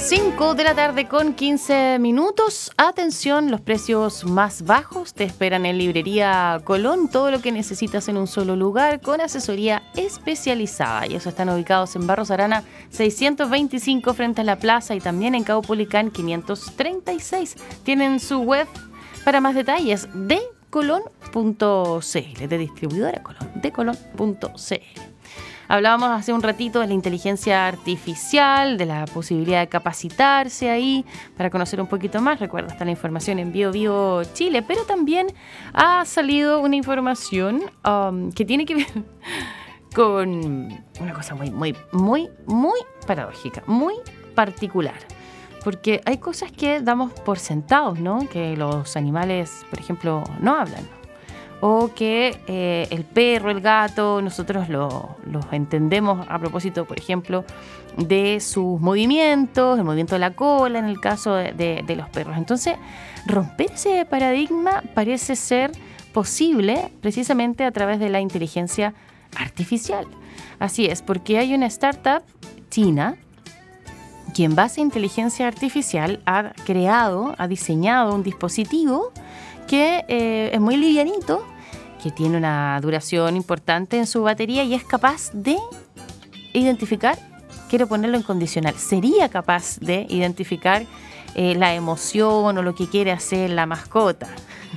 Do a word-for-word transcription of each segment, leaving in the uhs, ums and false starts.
cinco de la tarde con quince minutos. Atención, los precios más bajos te esperan en Librería Colón. Todo lo que necesitas en un solo lugar con asesoría especializada. Y eso están ubicados en Barros Arana seiscientos veinticinco frente a la plaza y también en Caupolicán quinientos treinta y seis. Tienen su web para más detalles de colón punto c l, de distribuidora Colón, de colón punto c l. Hablábamos hace un ratito de la inteligencia artificial, de la posibilidad de capacitarse ahí para conocer un poquito más. Recuerda, está la información en Bio Bio Chile, pero también ha salido una información um, que tiene que ver con una cosa muy, muy, muy, muy paradójica, muy particular. Porque hay cosas que damos por sentados, ¿no? Que los animales, por ejemplo, no hablan. O que eh, el perro, el gato, nosotros lo, los entendemos a propósito, por ejemplo, de sus movimientos, el movimiento de la cola en el caso de, de, de los perros. Entonces, romper ese paradigma parece ser posible precisamente a través de la inteligencia artificial. Así es, porque hay una startup china que en base a inteligencia artificial ha creado, ha diseñado un dispositivo que eh, es muy livianito, que tiene una duración importante en su batería y es capaz de identificar, quiero ponerlo en condicional, sería capaz de identificar eh, la emoción o lo que quiere hacer la mascota.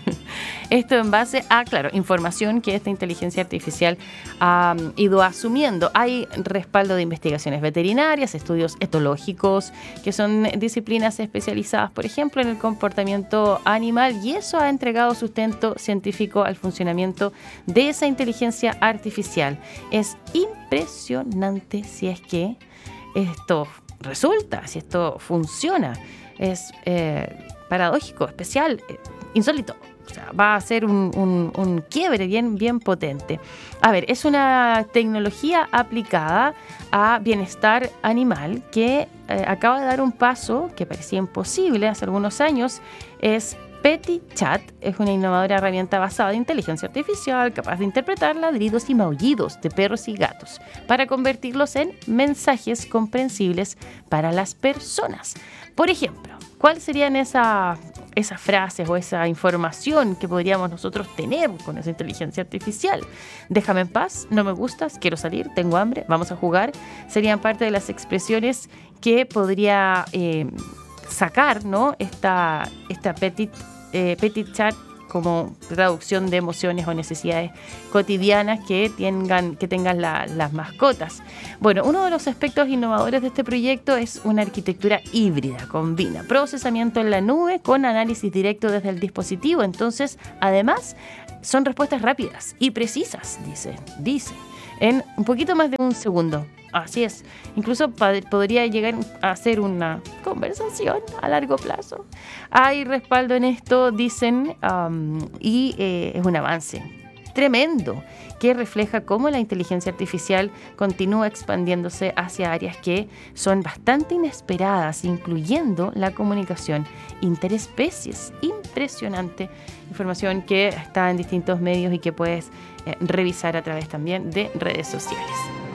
Esto en base a, claro, información que esta inteligencia artificial ha um, ido asumiendo. Hay respaldo de investigaciones veterinarias, estudios etológicos, que son disciplinas especializadas, por ejemplo, en el comportamiento animal, y eso ha entregado sustento científico al funcionamiento de esa inteligencia artificial. Es impresionante si es que esto resulta, si esto funciona. Es eh, paradójico, especial, eh, insólito. O sea, va a ser un, un, un quiebre bien, bien potente. A ver, es una tecnología aplicada a bienestar animal que eh, acaba de dar un paso que parecía imposible hace algunos años. Es PetiChat, es una innovadora herramienta basada en inteligencia artificial capaz de interpretar ladridos y maullidos de perros y gatos para convertirlos en mensajes comprensibles para las personas. Por ejemplo, ¿cuáles serían esa, esas frases o esa información que podríamos nosotros tener con esa inteligencia artificial? Déjame en paz, no me gustas, quiero salir, tengo hambre, vamos a jugar. Serían parte de las expresiones que podría eh, sacar, ¿no? esta, esta petit, eh, PetiChat como traducción de emociones o necesidades cotidianas que tengan, que tengan la, las mascotas. Bueno, uno de los aspectos innovadores de este proyecto es una arquitectura híbrida, combina procesamiento en la nube con análisis directo desde el dispositivo. Entonces, además, son respuestas rápidas y precisas, dice, dice, en un poquito más de un segundo. Así es, incluso podría llegar a ser una conversación a largo plazo. Hay respaldo en esto, dicen, um, y eh, es un avance tremendo que refleja cómo la inteligencia artificial continúa expandiéndose hacia áreas que son bastante inesperadas, incluyendo la comunicación interespecies. Impresionante información que está en distintos medios y que puedes eh, revisar a través también de redes sociales.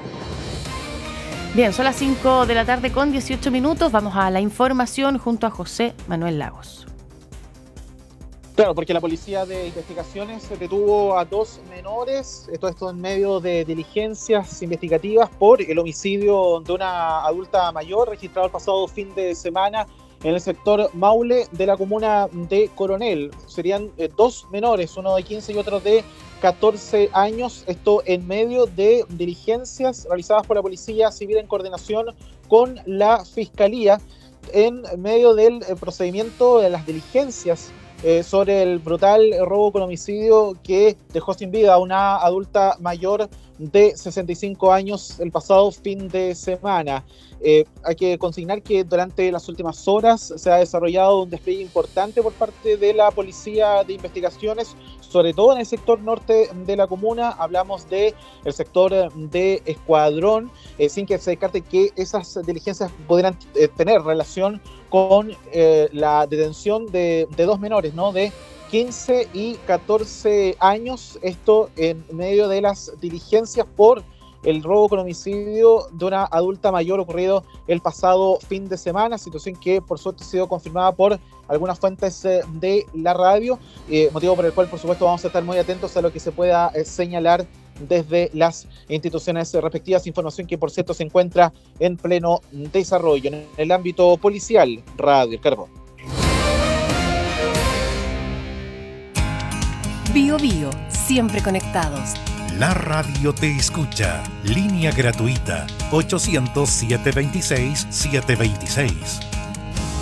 Bien, son las cinco de la tarde con dieciocho minutos. Vamos a la información junto a José Manuel Lagos. Claro, porque la Policía de Investigaciones detuvo a dos menores, esto, esto en medio de diligencias investigativas por el homicidio de una adulta mayor registrado el pasado fin de semana en el sector Maule de la comuna de Coronel. Serían eh, dos menores, uno de quince y otro de catorce años, esto en medio de diligencias realizadas por la Policía Civil en coordinación con la Fiscalía, en medio del eh, procedimiento de las diligencias eh, sobre el brutal robo con homicidio que dejó sin vida a una adulta mayor de sesenta y cinco años el pasado fin de semana. Eh, hay que consignar que durante las últimas horas se ha desarrollado un despliegue importante por parte de la Policía de Investigaciones, sobre todo en el sector norte de la comuna. Hablamos del sector de Escuadrón, eh, sin que se descarte que esas diligencias pudieran eh, tener relación con eh, la detención de, de dos menores, ¿no? De quince y catorce años, esto en medio de las diligencias por el robo con homicidio de una adulta mayor ocurrido el pasado fin de semana, situación que por suerte ha sido confirmada por algunas fuentes eh, de la radio, eh, motivo por el cual por supuesto vamos a estar muy atentos a lo que se pueda eh, señalar desde las instituciones respectivas, información que por cierto se encuentra en pleno desarrollo. En el ámbito policial, Radio El Carbón. Bio Bio, siempre conectados. La radio te escucha. Línea gratuita ochocientos, setecientos veintiséis, setecientos veintiséis.